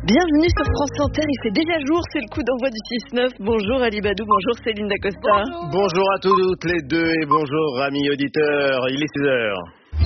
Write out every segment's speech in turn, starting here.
Bienvenue sur France Inter, il fait déjà jour, c'est le coup d'envoi du 6-9. Bonjour Ali Badou, bonjour Céline Dacosta. Bonjour à toutes les deux et bonjour amis auditeurs, il est 6h.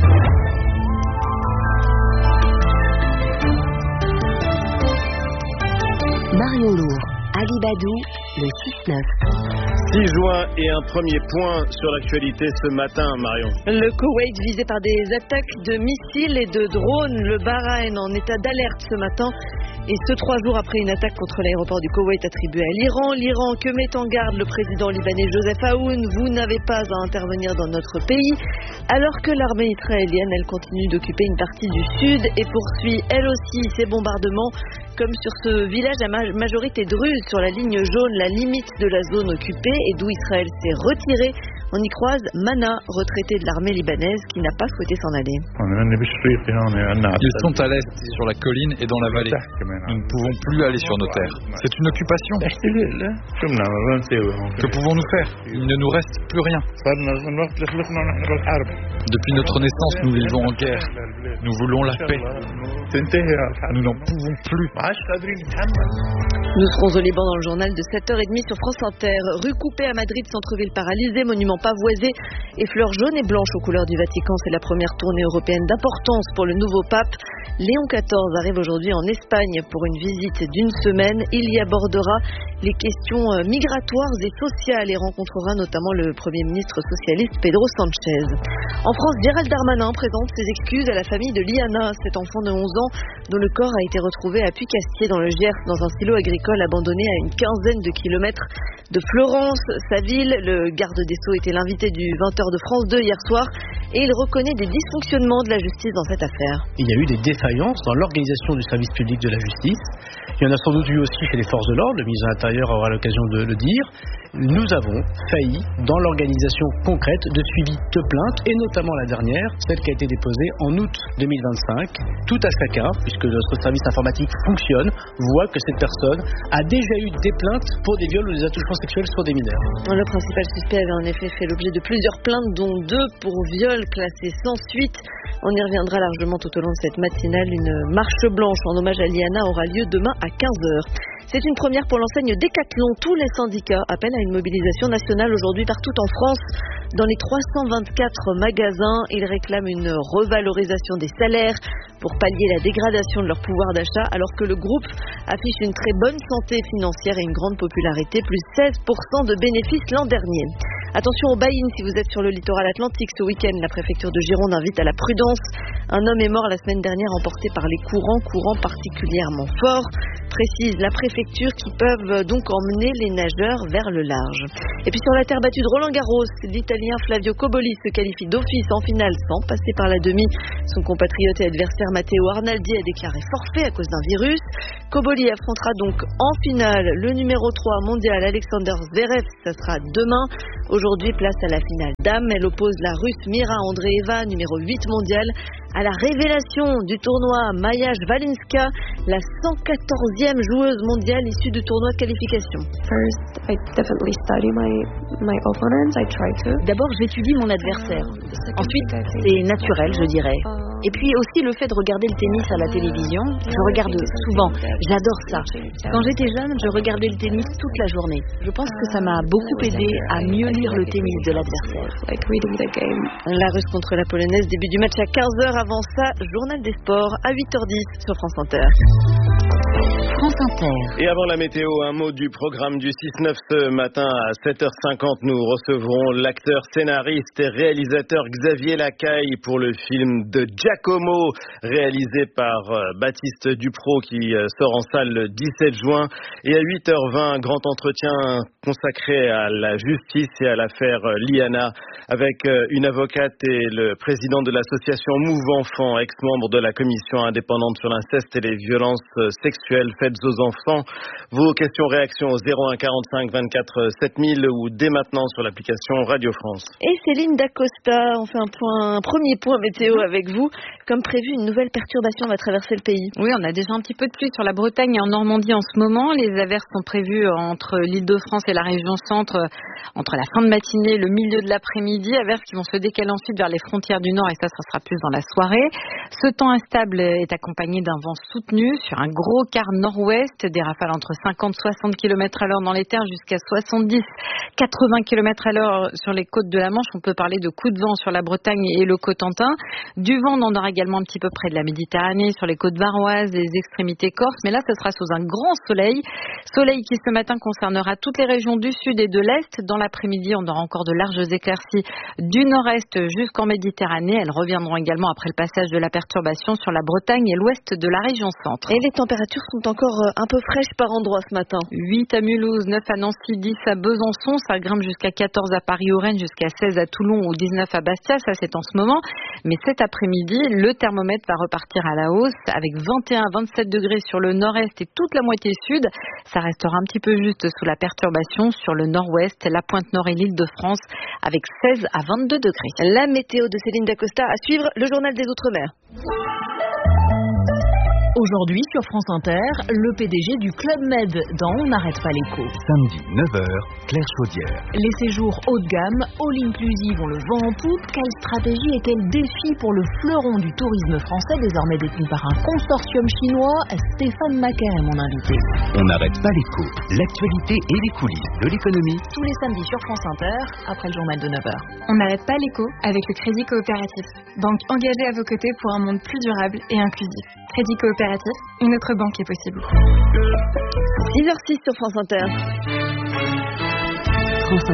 Marion Lourd, Ali Badou, le 6-9. 6 juin et un premier point sur l'actualité ce matin, Marion. Le Koweït visé par des attaques de missiles et de drones. Le Bahreïn en état d'alerte ce matin. Et ce 3 jours après une attaque contre l'aéroport du Koweït attribué à l'Iran. L'Iran que met en garde le président libanais Joseph Aoun. Vous n'avez pas à intervenir dans notre pays. Alors que l'armée israélienne, elle continue d'occuper une partie du sud et poursuit elle aussi ses bombardements. Comme sur ce village à majorité druze sur la ligne jaune, la limite de la zone occupée et d'où Israël s'est retiré. On y croise Mana, retraité de l'armée libanaise, qui n'a pas souhaité s'en aller. Ils sont à l'est, sur la colline et dans la vallée. Nous ne pouvons plus aller sur nos terres. C'est une occupation. Que pouvons-nous faire? Il ne nous reste plus rien. Depuis notre naissance, nous vivons en guerre. Nous voulons la paix. Nous n'en pouvons plus. Nous serons au Liban dans le journal de 7h30 sur France Inter. Rue coupée à Madrid, centre-ville paralysé, monument pavoisé et fleurs jaunes et blanches aux couleurs du Vatican. C'est la première tournée européenne d'importance pour le nouveau pape. Léon XIV arrive aujourd'hui en Espagne pour une visite d'une semaine. Il y abordera les questions migratoires et sociales et rencontrera notamment le Premier ministre socialiste Pedro Sánchez. En France, Gérald Darmanin présente ses excuses à la famille de Liana, cet enfant de 11 ans dont le corps a été retrouvé à Puy-Castier dans le Gers, dans un silo agricole abandonné à une quinzaine de kilomètres de Florence, sa ville. Le garde des Sceaux était l'invité du 20h de France 2 hier soir et il reconnaît des dysfonctionnements de la justice dans cette affaire. Il y a eu des défaillances dans l'organisation du service public de la justice. Il y en a sans doute eu aussi chez les forces de l'ordre, le ministre de l'Intérieur aura l'occasion de le dire. Nous avons failli dans l'organisation concrète de suivi de plaintes, et notamment la dernière, celle qui a été déposée en août 2025. Tout à chacun, puisque notre service informatique fonctionne, voit que cette personne a déjà eu des plaintes pour des viols ou des attouchements sexuels sur des mineurs. Le principal suspect avait en effet fait l'objet de plusieurs plaintes, dont 2 pour viol classés sans suite. On y reviendra largement tout au long de cette matinale. Une marche blanche en hommage à Liana aura lieu demain à 15h. C'est une première pour l'enseigne Decathlon. Tous les syndicats appellent à une mobilisation nationale aujourd'hui partout en France. Dans les 324 magasins, ils réclament une revalorisation des salaires pour pallier la dégradation de leur pouvoir d'achat, alors que le groupe affiche une très bonne santé financière et une grande popularité, plus 16% de bénéfices l'an dernier. Attention au buy-in si vous êtes sur le littoral atlantique ce week-end. La préfecture de Gironde invite à la prudence. Un homme est mort la semaine dernière emporté par les courants particulièrement forts, précise la préfecture, qui peuvent donc emmener les nageurs vers le large. Et puis sur la terre battue de Roland-Garros, l'Italien Flavio Cobolli se qualifie d'office en finale sans passer par la demi. Son compatriote et adversaire Matteo Arnaldi a déclaré forfait à cause d'un virus. Cobolli affrontera donc en finale le numéro 3 mondial Alexander Zverev. Ça sera demain. Aujourd'hui, place à la finale dames. Elle oppose la Russe Mira Andreeva, numéro 8 mondiale, à la révélation du tournoi Maja Valinska, la 114e joueuse mondiale issue du tournoi de qualification. D'abord, j'étudie mon adversaire. Ensuite, c'est naturel, je dirais. Et puis aussi le fait de regarder le tennis à la télévision. Je regarde souvent. J'adore ça. Quand j'étais jeune, je regardais le tennis toute la journée. Je pense que ça m'a beaucoup aidé à mieux lire le tennis de l'adversaire. La Russe contre la Polonaise, début du match à 15h. Avant ça, journal des sports à 8h10 sur France Inter. France Inter. Et avant la météo, un mot du programme du 6-9 ce matin à 7h50. Nous recevrons l'acteur, scénariste et réalisateur Xavier Lacaille pour le film de Giacomo, réalisé par Baptiste Dupro, qui sort en salle le 17 juin. Et à 8h20, un grand entretien consacré à la justice et à l'affaire Liana, avec une avocate et le président de l'association Move Enfants, ex-membre de la commission indépendante sur l'inceste et les violences sexuelles faites aux enfants. Vos questions, réactions au 01 45 24 7000 ou dès maintenant sur l'application Radio France. Et Céline Dacosta, on fait un premier point météo avec vous. Comme prévu, une nouvelle perturbation va traverser le pays. Oui, on a déjà un petit peu de pluie sur la Bretagne et en Normandie en ce moment. Les averses sont prévues entre l'Île-de-France et la région centre entre la fin de matinée et le milieu de l'après-midi. Averses qui vont se décaler ensuite vers les frontières du Nord et ça sera plus dans la soirée. Ce temps instable est accompagné d'un vent soutenu sur un gros gros quart nord-ouest, des rafales entre 50-60 km à l'heure dans les terres jusqu'à 70-80 km à l'heure sur les côtes de la Manche. On peut parler de coups de vent sur la Bretagne et le Cotentin. Du vent, on en aura également un petit peu près de la Méditerranée, sur les côtes varoises, les extrémités corses. Mais là, ce sera sous un grand soleil. Soleil qui ce matin concernera toutes les régions du sud et de l'est. Dans l'après-midi, on aura encore de larges éclaircies du nord-est jusqu'en Méditerranée. Elles reviendront également après le passage de la perturbation sur la Bretagne et l'ouest de la région centre. Et les températures sont encore un peu fraîches par endroits ce matin. 8 à Mulhouse, 9 à Nancy, 10 à Besançon. Ça grimpe jusqu'à 14 à Paris, au Rennes, jusqu'à 16 à Toulon ou 19 à Bastia. Ça, c'est en ce moment. Mais cet après-midi, le thermomètre va repartir à la hausse avec 21 à 27 degrés sur le nord-est et toute la moitié sud. Ça restera un petit peu juste sous la perturbation sur le nord-ouest, la pointe nord et l'Île-de-France avec 16 à 22 degrés. La météo de Céline Dacosta à suivre, le journal des Outre-mer. Aujourd'hui sur France Inter, le PDG du Club Med dans On n'arrête pas l'écho. Samedi 9h, Claire Chaudière. Les séjours haut de gamme, all inclusive, on le vend en poupe. Quelle stratégie et quel défi pour le fleuron du tourisme français, désormais détenu par un consortium chinois? Stéphane Macaire est mon invité. On n'arrête pas l'écho. L'actualité et les coulisses de l'économie. Tous les samedis sur France Inter, après le journal de 9h. On n'arrête pas l'écho avec le Crédit Coopératif. Banque engagée à vos côtés pour un monde plus durable et inclusif. Crédit Coopératif, une autre banque est possible. 6h06 sur France Inter. France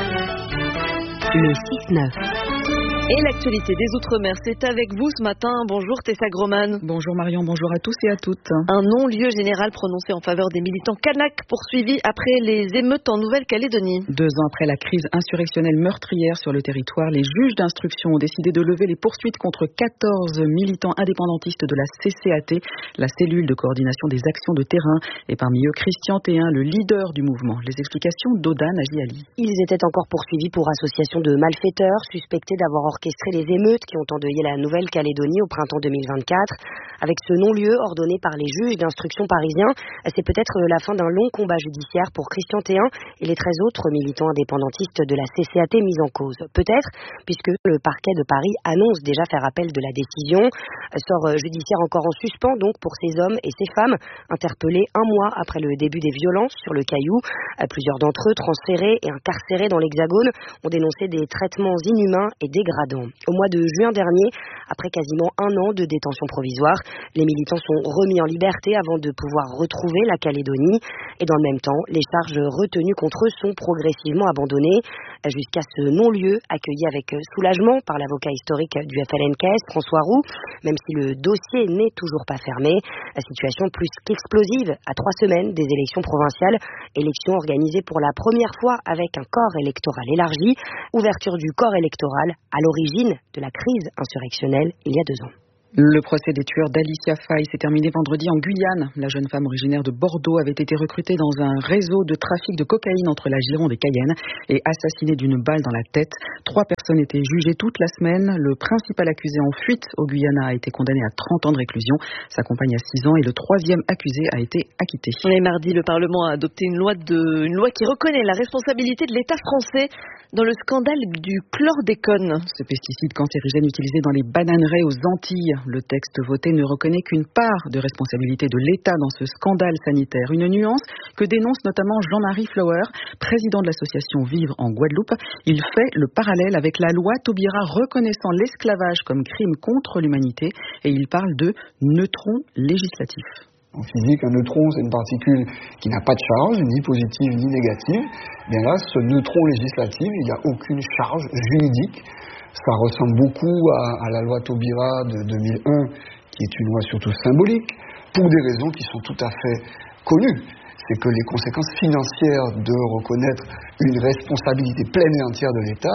Inter, le 6-9. Et l'actualité des Outre-mer, c'est avec vous ce matin. Bonjour Tessa Groman. Bonjour Marion, bonjour à tous et à toutes. Un non-lieu général prononcé en faveur des militants kanaks poursuivis après les émeutes en Nouvelle-Calédonie. 2 ans après la crise insurrectionnelle meurtrière sur le territoire, les juges d'instruction ont décidé de lever les poursuites contre 14 militants indépendantistes de la CCAT, la cellule de coordination des actions de terrain, et parmi eux Christian Théin, le leader du mouvement. Les explications d'Odan Agiali. Ils étaient encore poursuivis pour association de malfaiteurs, suspectés d'avoir orchestré les émeutes qui ont endeuillé la Nouvelle-Calédonie au printemps 2024. Avec ce non-lieu ordonné par les juges d'instruction parisiens, c'est peut-être la fin d'un long combat judiciaire pour Christian Théin et les 13 autres militants indépendantistes de la CCAT mis en cause. Peut-être, puisque le parquet de Paris annonce déjà faire appel de la décision. Sort judiciaire encore en suspens donc pour ces hommes et ces femmes interpellés 1 mois après le début des violences sur le Caillou. Plusieurs d'entre eux, transférés et incarcérés dans l'Hexagone, ont dénoncé des traitements inhumains et dégradants. Au mois de juin dernier, après quasiment 1 an de détention provisoire, les militants sont remis en liberté avant de pouvoir retrouver la Calédonie. Et dans le même temps, les charges retenues contre eux sont progressivement abandonnées jusqu'à ce non-lieu accueilli avec soulagement par l'avocat historique du FLNKS, François Roux, même si le dossier n'est toujours pas fermé. La situation plus qu'explosive à 3 semaines des élections provinciales, élections organisées pour la première fois avec un corps électoral élargi, ouverture du corps électoral à l'origine de la crise insurrectionnelle il y a 2 ans. Le procès des tueurs d'Alicia Faye s'est terminé vendredi en Guyane. La jeune femme originaire de Bordeaux avait été recrutée dans un réseau de trafic de cocaïne entre la Gironde et Cayenne et assassinée d'une balle dans la tête. 3 personnes étaient jugées toute la semaine. Le principal accusé en fuite au Guyana a été condamné à 30 ans de réclusion. Sa compagne à 6 ans et le 3e accusé a été acquitté. Et mardi, le Parlement a adopté une loi qui reconnaît la responsabilité de l'État français dans le scandale du chlordécone. Ce pesticide cancérigène utilisé dans les bananeraies aux Antilles. Le texte voté ne reconnaît qu'une part de responsabilité de l'État dans ce scandale sanitaire. Une nuance que dénonce notamment Jean-Marie Flower, président de l'association Vivre en Guadeloupe. Il fait le parallèle avec la loi Taubira reconnaissant l'esclavage comme crime contre l'humanité et il parle de neutron législatif. En physique, un neutron, c'est une particule qui n'a pas de charge, ni positive ni négative. Bien là, ce neutron législatif, il n'y a aucune charge juridique. Ça ressemble beaucoup à la loi Taubira de 2001, qui est une loi surtout symbolique, pour des raisons qui sont tout à fait connues. C'est que les conséquences financières de reconnaître une responsabilité pleine et entière de l'État,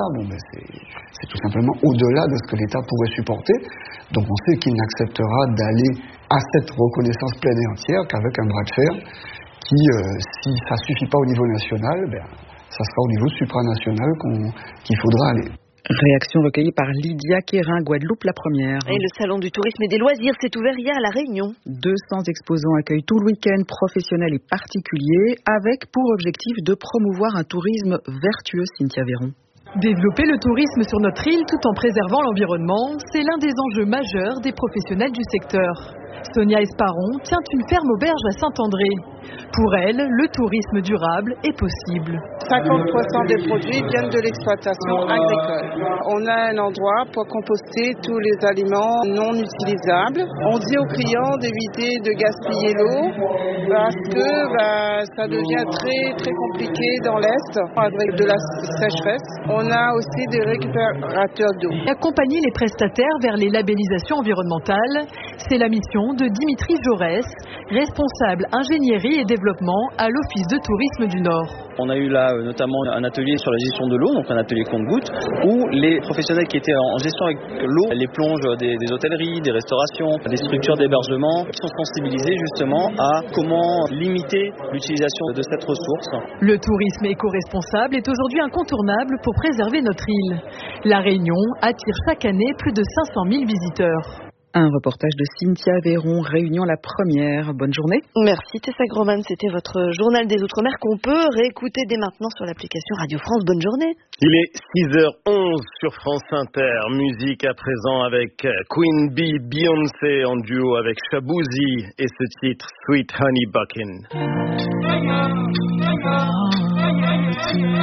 c'est tout simplement au-delà de ce que l'État pourrait supporter. Donc on sait qu'il n'acceptera d'aller à cette reconnaissance pleine et entière qu'avec un bras de fer qui, si ça ne suffit pas au niveau national, ça sera au niveau supranational qu'il faudra aller. Réaction recueillie par Lydia Quérin, Guadeloupe la première. Et le salon du tourisme et des loisirs s'est ouvert hier à La Réunion. 200 exposants accueillent tout le week-end, professionnels et particuliers, avec pour objectif de promouvoir un tourisme vertueux, Cynthia Véron. Développer le tourisme sur notre île tout en préservant l'environnement, c'est l'un des enjeux majeurs des professionnels du secteur. Sonia Esparon tient une ferme auberge à Saint-André. Pour elle, le tourisme durable est possible. 50% des produits viennent de l'exploitation agricole. On a un endroit pour composter tous les aliments non utilisables. On dit aux clients d'éviter de gaspiller l'eau parce que ça devient très très compliqué dans l'Est avec de la sécheresse. On a aussi des récupérateurs d'eau. Accompagner les prestataires vers les labellisations environnementales, c'est la mission de Dimitri Jaurès, responsable ingénierie et développement à l'Office de tourisme du Nord. On a eu là notamment un atelier sur la gestion de l'eau, donc un atelier compte-gouttes, où les professionnels qui étaient en gestion avec l'eau, les plonges des hôtelleries, des restaurations, des structures d'hébergement, sont sensibilisés justement à comment limiter l'utilisation de cette ressource. Le tourisme éco-responsable est aujourd'hui incontournable pour préserver notre île. La Réunion attire chaque année plus de 500 000 visiteurs. Un reportage de Cynthia Véron, Réunion la première. Bonne journée. Merci Tessa Groman, c'était votre journal des Outre-mer qu'on peut réécouter dès maintenant sur l'application Radio France. Bonne journée. Il est 6h11 sur France Inter. Musique à présent avec Queen Bee, Beyoncé en duo avec Shaboozey et ce titre Sweet Honey Buckin'.